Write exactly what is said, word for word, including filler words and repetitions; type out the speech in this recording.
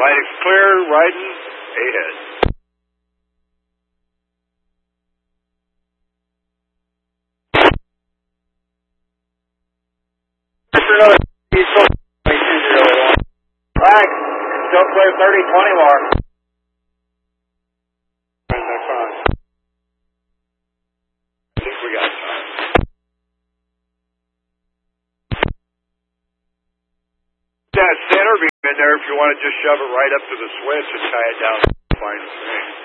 Light is clear, riding ahead. Flag, still clear thirty twenty mark. I think we got time. That center beam in there, if you want to just shove it right up to the switch and tie it down, fine with me.